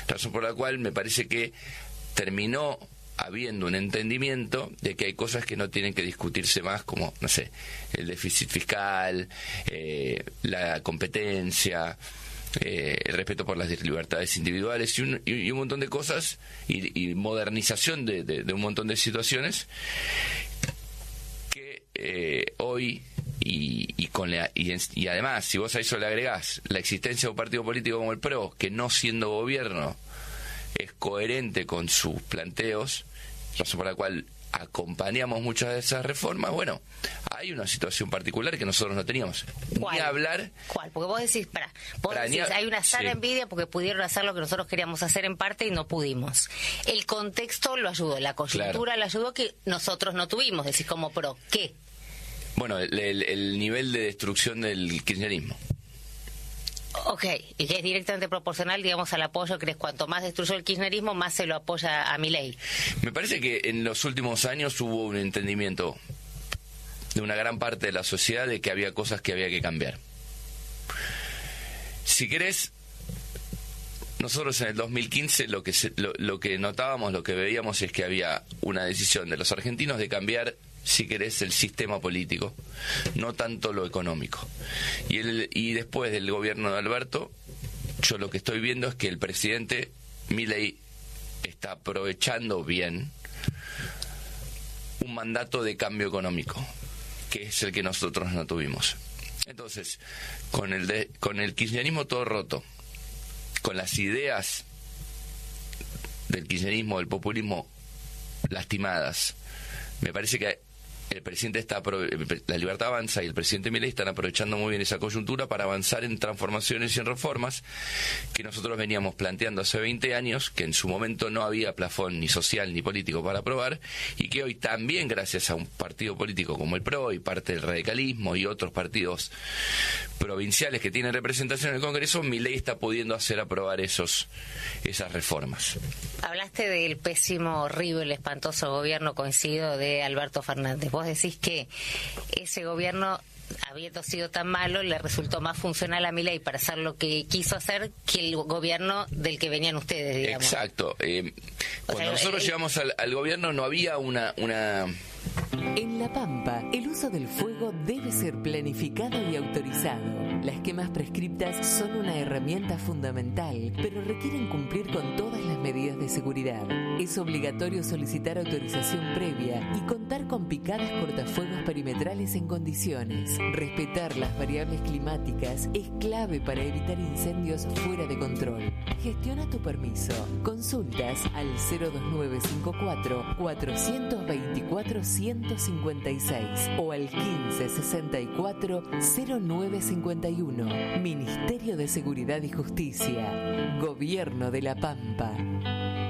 razón por la cual me parece que terminó habiendo un entendimiento de que hay cosas que no tienen que discutirse más, como, no sé, el déficit fiscal, la competencia, el respeto por las libertades individuales y un montón de cosas, y modernización de un montón de situaciones que hoy y además, si vos a eso le agregás la existencia de un partido político como el PRO, que no siendo gobierno es coherente con sus planteos, razón por la cual acompañamos muchas de esas reformas, bueno, hay una situación particular que nosotros no teníamos. ¿Cuál? Ni hablar... ¿Cuál? Porque vos decís, hay una sana envidia porque pudieron hacer lo que nosotros queríamos hacer en parte y no pudimos. El contexto lo ayudó, la coyuntura lo ayudó que nosotros no tuvimos, decís como PRO. ¿Qué? Bueno, el nivel de destrucción del kirchnerismo. Ok, y que es directamente proporcional, digamos, al apoyo, ¿crees? Cuanto más destruyó el kirchnerismo, más se lo apoya a Milei. Me parece que en los últimos años hubo un entendimiento de una gran parte de la sociedad de que había cosas que había que cambiar. Si querés, nosotros en el 2015 lo que notábamos, lo que veíamos es que había una decisión de los argentinos de cambiar, si querés, el sistema político, no tanto lo económico. Y después del gobierno de Alberto, yo lo que estoy viendo es que el presidente Milei está aprovechando bien un mandato de cambio económico, que es el que nosotros no tuvimos. Entonces, con el kirchnerismo todo roto, con las ideas del kirchnerismo, del populismo lastimadas, me parece que el presidente la Libertad Avanza y el presidente Milei están aprovechando muy bien esa coyuntura para avanzar en transformaciones y en reformas que nosotros veníamos planteando hace 20 años, que en su momento no había plafón ni social ni político para aprobar, y que hoy también, gracias a un partido político como el PRO y parte del radicalismo y otros partidos provinciales que tienen representación en el Congreso, Milei está pudiendo hacer aprobar esas reformas. Hablaste del pésimo, horrible, espantoso gobierno coincidido de Alberto Fernández. Vos decís que ese gobierno, habiendo sido tan malo, le resultó más funcional a Milei para hacer lo que quiso hacer que el gobierno del que venían ustedes, digamos. Exacto. Cuando nosotros llegamos al gobierno no había una... En La Pampa, el uso del fuego debe ser planificado y autorizado. Las quemas prescriptas son una herramienta fundamental, pero requieren cumplir con todas las medidas de seguridad. Es obligatorio solicitar autorización previa y contar con picadas cortafuegos perimetrales en condiciones. Respetar las variables climáticas es clave para evitar incendios fuera de control. Gestiona tu permiso. Consultas al 02954 424 156 o al 1564 0951. Ministerio de Seguridad y Justicia. Gobierno de La Pampa.